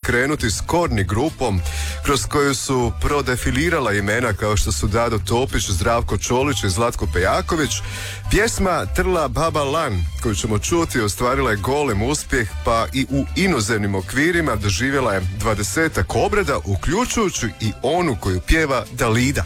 krenuti s Korni grupom, kroz koju su prodefilirala imena kao što su Dado Topić, Zdravko Čolić i Zlatko Pejaković. Pjesma Trla baba lan, koju ćemo čuti, ostvarila je golem uspjeh, pa i u inozemnim okvirima doživjela je 20-ak obrada, uključujući i onu koju pjeva Dalida.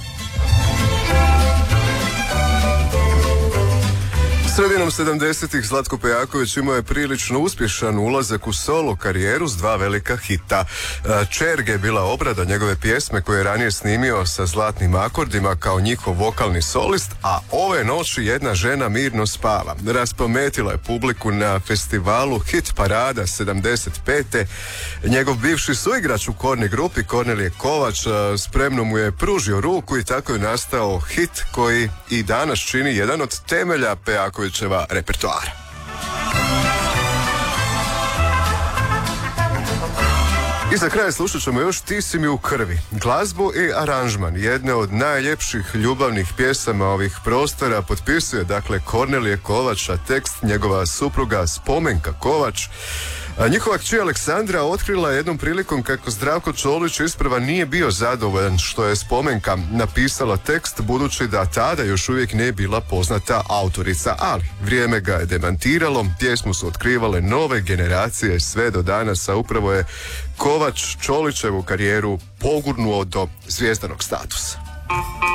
Sredinom 70-ih Zlatko Pejaković imao je prilično uspješan ulazak u solo karijeru s 2 velika hita. Čerge je bila obrada njegove pjesme koju je ranije snimio sa Zlatnim akordima kao njihov vokalni solist, a ove noći Jedna žena mirno spava raspametila je publiku na festivalu Hit Parada 75. Njegov bivši suigrač u Korni grupi, Kornelije Kovač, spremno mu je pružio ruku i tako je nastao hit koji i danas čini jedan od temelja Pejakovićeva repertoara. I za kraj slušat ćemo još Ti si mi u krvi. Glazbu i aranžman jedne od najljepših ljubavnih pjesama ovih prostora potpisuje dakle Kornelije Kovač, a tekst njegova supruga Spomenka Kovač. A njihova kći Aleksandra otkrila jednom prilikom kako Zdravko Čolić isprva nije bio zadovoljan što je Spomenka napisala tekst, budući da tada još uvijek nije bila poznata autorica, ali vrijeme ga je demantiralo, pjesmu su otkrivale nove generacije sve do danas, a upravo je Kovač Čolićevu karijeru pogurnuo do zvijezdanog statusa.